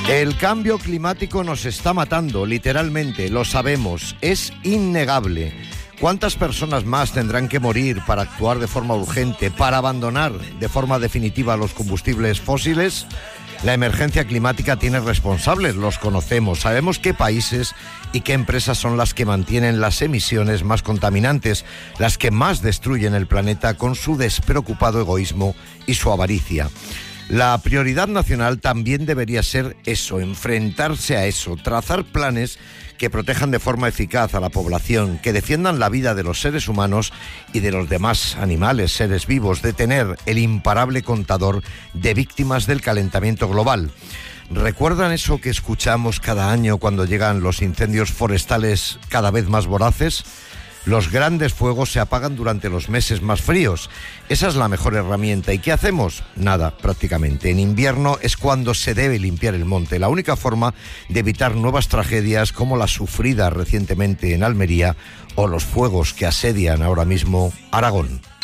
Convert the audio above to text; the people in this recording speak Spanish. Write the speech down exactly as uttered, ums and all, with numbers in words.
El cambio climático nos está matando, literalmente, lo sabemos, es innegable. ¿Cuántas personas más tendrán que morir para actuar de forma urgente, para abandonar de forma definitiva los combustibles fósiles? La emergencia climática tiene responsables, los conocemos. Sabemos qué países y qué empresas son las que mantienen las emisiones más contaminantes, las que más destruyen el planeta con su despreocupado egoísmo y su avaricia. La prioridad nacional también debería ser eso, enfrentarse a eso, trazar planes que protejan de forma eficaz a la población, que defiendan la vida de los seres humanos y de los demás animales, seres vivos, detener el imparable contador de víctimas del calentamiento global. ¿Recuerdan eso que escuchamos cada año cuando llegan los incendios forestales cada vez más voraces? Los grandes fuegos se apagan durante los meses más fríos. Esa es la mejor herramienta. ¿Y qué hacemos? Nada, prácticamente. En invierno es cuando se debe limpiar el monte. La única forma de evitar nuevas tragedias como la sufrida recientemente en Almería o los fuegos que asedian ahora mismo Aragón.